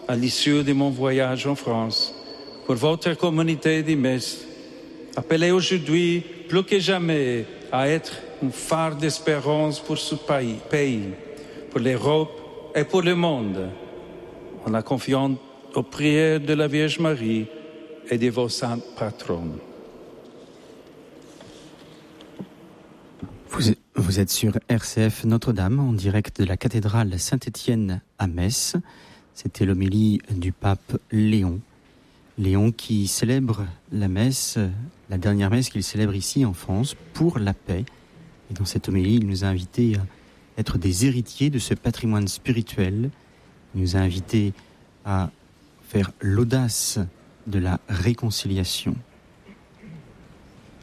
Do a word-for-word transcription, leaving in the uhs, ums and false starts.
à l'issue de mon voyage en France, pour votre communauté de Metz, appelée aujourd'hui plus que jamais à être un phare d'espérance pour ce pays, pour l'Europe et pour le monde, en la confiant aux prières de la Vierge Marie et de vos saintes patronnes. Vous êtes, vous êtes sur R C F Notre-Dame, en direct de la cathédrale Saint-Étienne à Metz. C'était l'homélie du pape Léon. Léon qui célèbre la messe, la dernière messe qu'il célèbre ici en France, pour la paix. Et dans cette homélie, il nous a invités à être des héritiers de ce patrimoine spirituel. Il nous a invités à faire l'audace de la réconciliation.